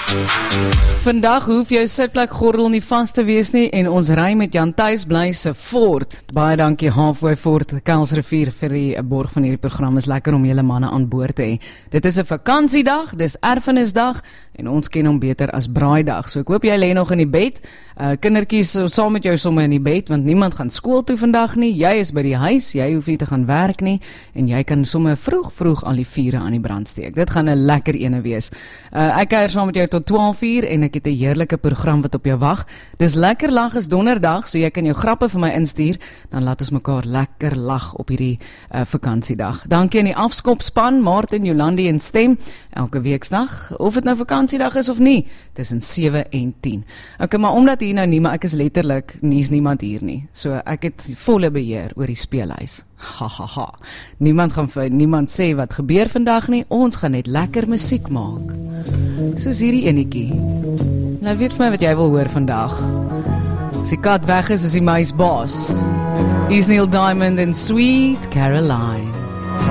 Vandag hoef jou sitplek gordel nie vas te wees nie en ons ry met Jan Thuis bly se Ford. Baie dankie Halfway Ford, Kuilsrivier vir die borg van hierdie program. Is lekker om julle manne aan boord te hê. Dit is 'n vakansiedag, dis erfenisdag en ons ken hom beter as braaidag. So ek hoop jy lê nog in die bed. Kindertjies saam met jou sommer in die bed want niemand gaan skool toe vandag nie. Jy is by die huis, jy hoef nie te gaan werk nie en jy kan sommer vroeg al die vure aan die brand steek. Dit gaan 'n lekker ene wees. Ek kuier saam met jou tot 12:00 en ek het 'n heerlike program wat op jou wag. Dis lekker lag is donderdag, so jy kan jou grappe vir my instuur, dan laat ons mekaar lekker lag op hierdie vakansiedag. Dankie aan die afskopspan, Martin, Jolandi en Stem, elke weeksdag, of dit nou vakansiedag is of nie, tussen 7 en 10. Okay, maar omdat hier nou nie, maar ek is letterlik, nie is niemand hier nie, so ek het volle beheer oor die speelhuis. Ha. Niemand gaan vir niemand sê wat gebeur vandag nie, ons gaan net lekker musiek maak. Soos hierdie enetjie. Nou weet vir my wat jy wil hoor vandag. As die kat weg is die muis baas. Is Neil Diamond en Sweet Caroline.